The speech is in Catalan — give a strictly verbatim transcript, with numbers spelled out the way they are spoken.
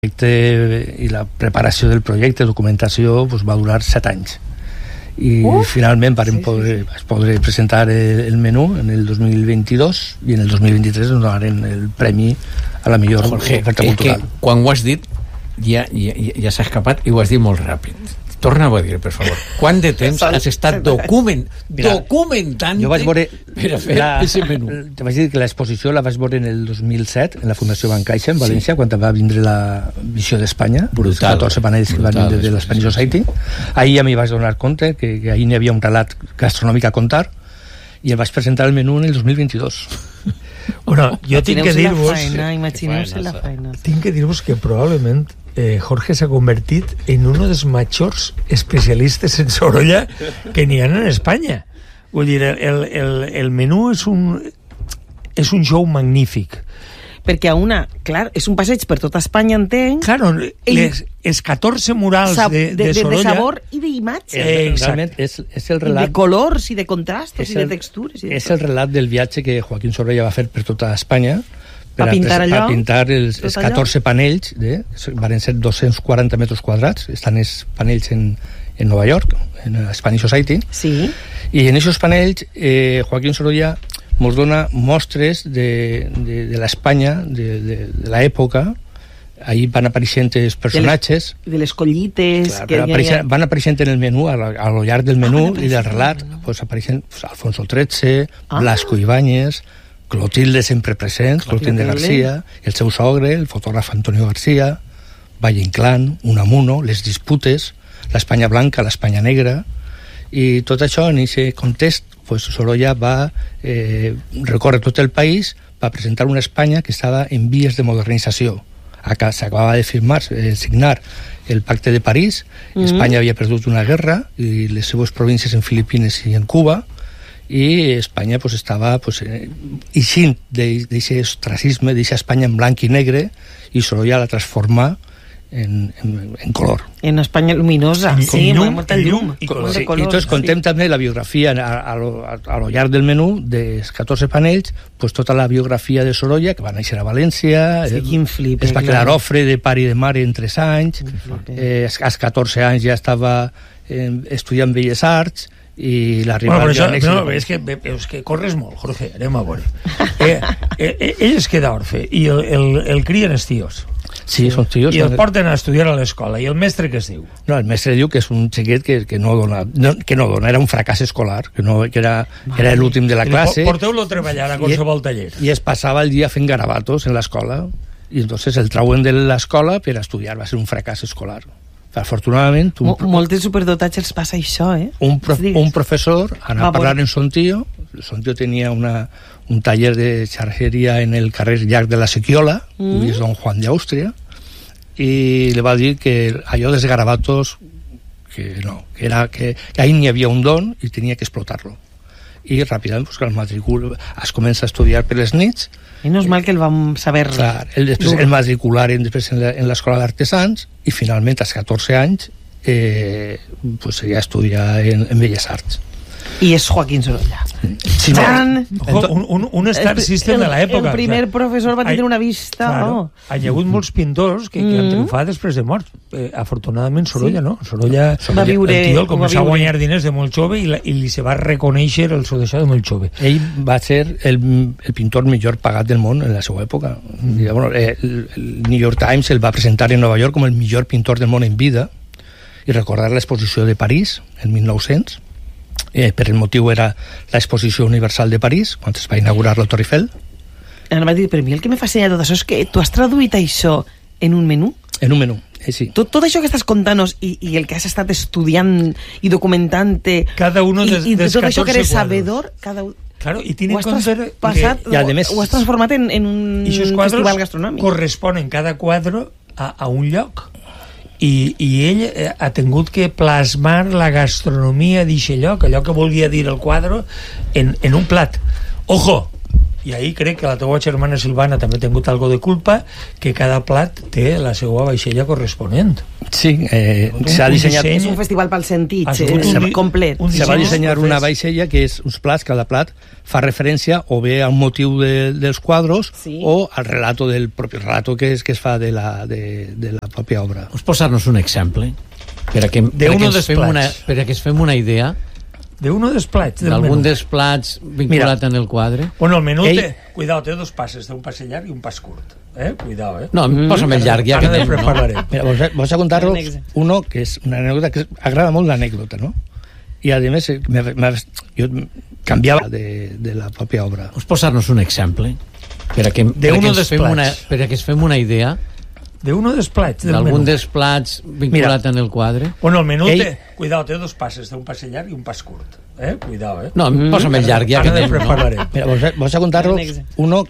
projecte i la preparació del projecte, documentació, pues, va durar set anys. I uh, finalment vam sí, poder, sí, sí. poder presentar el, el menú en el dos mil veintidós i en el dos mil vint-i-tres ens donaren el premi a la millor Jorge, oferta cultural. Que quan ho has dit ja, ja, ja s'ha escapat i ho has dit molt ràpid. Torna-ho a dir, per favor. Quant de temps has estat document, Mira, documentant jo vaig veure per a fer aquest menú? Te vaig dir que l'exposició la vaig veure en el dos mil set en la Fundació Bancaixa, en València, sí. quan va vindre la Visió d'Espanya, els catorze panells que van vindre de l'Spanish Society. Ahir ja m'hi vaig donar compte que, que ahir n'hi havia un relat gastronòmic a contar i el vaig presentar el menú en el dos mil vint-i-dos. Bueno, jo tinc que dir-vos... Imagineu-se la feina. Tinc que dir-vos que probablement eh, Jorge s'ha convertit en un dels majors especialistes en sorolla que n'hi ha en Espanya. Vull dir, el, el, el menú és un, és un show magnífic. Perquè a una, clar, és un passeig per tota Espanya, entenc. Claro, les, els catorze murals Sab, de, de, de Sorolla... De sabor i d'imatge. Eh, realment és, és el relat... I de colors i de contrastos i de el, textures. I de és tot. El relat del viatge que Joaquín Sorolla va fer per tota Espanya per a pintar, allò, a pintar els, els catorze allò? Panells, de, van ser dos-cents quaranta metres quadrats, estan els panells en, en Nova York, en la Spanish Society, sí. I en aquests panells eh, Joaquín Sorolla ens dona mostres de, de, de l'Espanya de, de, de l'època. Ahí van apareixent els personatges de les, de les collites, clar, que apareixent, ha... van apareixent en el menú a, la, a lo llarg del menú ah, i del relat pues, apareixen pues, Alfonso tretze, ah. Blasco Ibáñez, Clotilde sempre present, Clotilde García, el seu sogre, el fotògraf Antonio García, Valle Inclán, Unamuno, les disputes, l'Espanya blanca, l'Espanya negra, i tot això en aquest context pues, Sorolla va eh, recórrer tot el país, va presentar una Espanya que estava en vies de modernització. Acá s'acabava de firmar, eh, signar el Pacte de París, mm-hmm. Espanya havia perdut una guerra i les seues províncies en Filipines i en Cuba, i Espanya pues, estava pues, eh, eixint d'aquest ostracisme, d'aquesta Espanya en blanc i negre, i Sorolla la transforma en, en, en color. En Espanya luminosa, en, sí, llum, molta llum. I, color. Sí, i tots contem sí. també la biografia a, a, lo, a, a lo llarg del menú dels catorze panells, pues, tota la biografia de Sorolla, que va néixer a València, sí, quin flip, es va quedar ofre de pare i de mare en tres anys, eh, als catorze anys ja estava eh, estudiant Belles Arts, i la bueno, però això, no, és, que, és que corres molt, Jorge, anem a veure. Eh, eh, ell es queda orfe i el, el, el crien els tios. Sí, són tios. I el porten a estudiar a l'escola. I el mestre què es diu? No, el mestre diu que és un xiquet que, que, no dona, no, que no dona, era un fracàs escolar, que, no, que era, que era l'últim de la classe. Porteu-lo a treballar a qualsevol taller. I es passava el dia fent garabatos en l'escola, i entonces el trauen de l'escola per estudiar. Va ser un fracàs escolar. Afortunadament... Un, moltes superdotats els passa això, eh? Un, prof, un professor anava a parlar amb son tio, son tio tenia una, un taller de xarxeria en el carrer llarg de la Sequiola, mm. és Don Juan d'Àustria, i li va dir que allò dels garabatos que no, que, era, que, que ahí n'hi havia un don i tenia que explotar-lo. I ràpidament pues, el matricul es comença a estudiar per les nits. I no és mal que el vam saber... Clar, el, després el matricularen després en l'escola d'artesans i finalment als catorze anys eh, pues, ja estudia en, en Belles Arts. I és Joaquín Sorolla. Sí, no. un, un, un star system el, de l'època. El primer clar. professor va tenir una vista... Claro, oh. Hi ha hagut molts pintors que, que han triomfat després de mort. Eh, afortunadament Sorolla, sí. no? Sorolla, va viure, el tio el començà a guanyar diners de molt jove i, la, i li se va reconèixer el seu deixat de molt jove. Ell va ser el, el pintor millor pagat del món en la seva època. Mm. Bueno, el, el New York Times el va presentar en Nova York com el millor pintor del món en vida i recordar l'exposició de París en mil nou-cents. Eh, per el motiu era l'exposició universal de París quan es va inaugurar la Torre Eiffel. Ara va dir, per mi el que me fascina tot això és que tu has traduït això en un menú? En un menú, eh, sí. Tot, tot això que estàs contant-nos i, i el que has estat estudiant i documentant-te cada uno des, i, i des tot això que eres quadros. sabedor cada un... Claro, i tiene ho has traspassat, que, i a més, ho has transformat en, en un festival gastronòmic. Corresponen cada quadre a, a un lloc. I, i ell ha tingut que plasmar la gastronomia d'aquest lloc, allò que volia dir el quadre, en, en un plat. Ojo! I ahí crec que la teva germana Silvana també ha tingut algo de culpa, que cada plat té la seva vaixella corresponent. Sí, eh, s'ha dissenyat... És un festival pel sentit, Ha eh, sigut un di- complet. un Se va disseny dissenyar una profés. vaixella que és uns plats, cada plat fa referència o bé al motiu de, dels quadros Sí. o al relato del propi relato que, és, que es fa de la, de, de la pròpia obra. Pots posar-nos un exemple? Per a que, per a que, uno ens dels fem plats. una, per a que ens fem una idea D'uno dels plats del d'algun menú. dels plats vinculat en el quadre. Bueno, el menú Ell- té... Cuidado, té dos passes, té un passe llarg i un pas curt. Eh? Cuidado, eh? No, posa'm el llarg, ja Ara que tenim, després no? parlarem. Mira, vos, vos a contar-vos Anècdota. uno que és una anècdota que agrada molt l'anècdota, no? I a més, eh, me, me, jo canviava de, de la pròpia obra. Pots posar-nos un exemple? Per a que, per a que, D'uno ens dels fem plats. una, per a que ens fem una idea D'uno dels plats del d'algun menú. dels plats vinculat en el quadre. Bueno, el menú Ell- té... Cuidado, té dos passes, té un passe llarg i un pas curt. Eh? Cuidado, eh? No, posa'm el llarg, ja que Ara tenim, després no? parlarem. Mira, vos, vos a contar-vos Anècdota. uno